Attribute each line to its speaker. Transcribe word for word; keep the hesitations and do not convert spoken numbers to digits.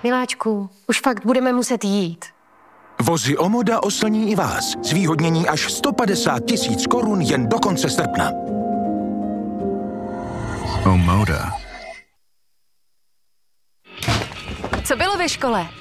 Speaker 1: Miláčku, už fakt budeme muset jít.
Speaker 2: Vozy Omoda oslní i vás. Zvýhodnění až sto padesát tisíc korun jen do konce srpna.
Speaker 3: Omoda.
Speaker 4: Co bylo ve škole?